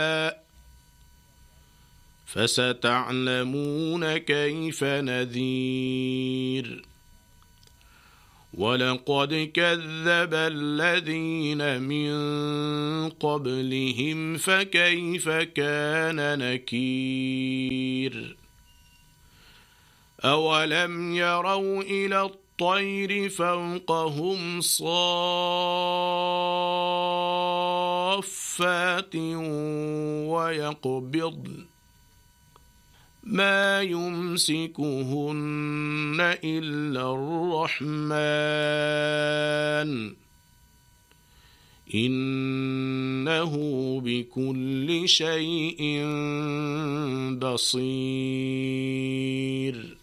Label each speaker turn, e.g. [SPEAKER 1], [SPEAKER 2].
[SPEAKER 1] فستعلمون كيف نذير ولقد كذب الذين من قبلهم فكيف كان نكير أولم يروا إلى الطير فوقهم صافات ويقبضن ما يمسكهن إلا الرحمن إنه بكل شيء بصير.